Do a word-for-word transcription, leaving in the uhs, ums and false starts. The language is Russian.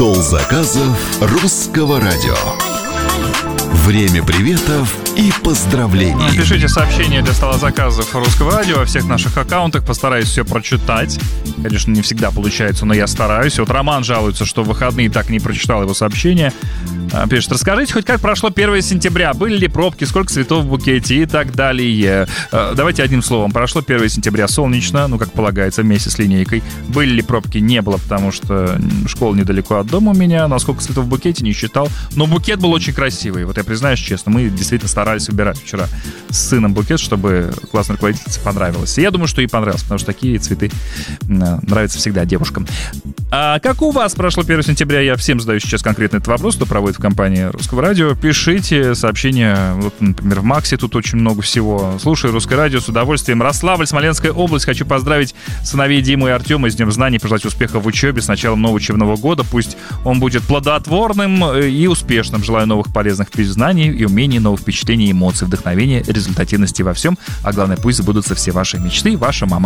Стол заказов русского радио. Время приветов и поздравлений. Пишите сообщения для стола заказов русского радио во всех наших аккаунтах. Постараюсь все прочитать. Конечно, не всегда получается, но я стараюсь. Вот Роман жалуется, что в выходные так и не прочитал его сообщение. Пишет: расскажите хоть, как прошло первое сентября. Были ли пробки, сколько цветов в букете и так далее. Давайте одним словом. Прошло первое сентября солнечно, ну, как полагается, вместе с линейкой. Были ли пробки? Не было, потому что школа недалеко от дома у меня. Но сколько цветов в букете, не считал. Но букет был очень красивый. Вот я признаюсь честно, мы действительно старались выбирать вчера с сыном букет, чтобы классной руководительнице понравилось. И я думаю, что ей понравилось, потому что такие цветы нравятся всегда девушкам. А как у вас прошло первое сентября? Я всем задаю сейчас конкретно этот вопрос, кто проводит в компании Русского радио. Пишите сообщения. Вот, например, в Максе тут очень много всего. Слушаю Русское радио с удовольствием. Рославль, Смоленская область. Хочу поздравить сыновей Диму и Артема с Днем знаний, пожелать успехов в учебе с началом нового учебного года. Пусть он будет плодотворным и успешным. Желаю новых полезных знаний и умений, новых впечатлений, эмоций, вдохновения, результативности во всем. А главное, пусть сбудутся все ваши мечты. Ваша мама.